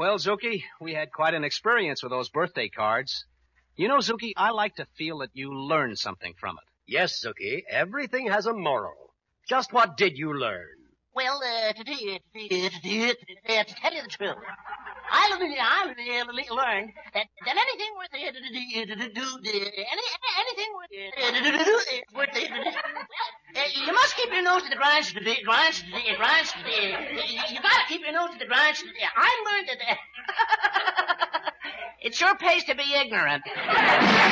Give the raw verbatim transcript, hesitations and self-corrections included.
Well, Zuki, we had quite an experience with those birthday cards. You know, Zuki, I like to feel that you learned something from it. Yes, Zuki, everything has a moral. Just what did you learn? Well, uh, to, to, to, to, to, to tell you the truth, I, I learned that, that anything worth uh, do, do, do, any, anything worth uh, do, do, do, worth uh, uh, you must keep your nose to the grind, grind, grind. You gotta keep your nose to the grind. I learned that. Uh, it sure pays to be ignorant.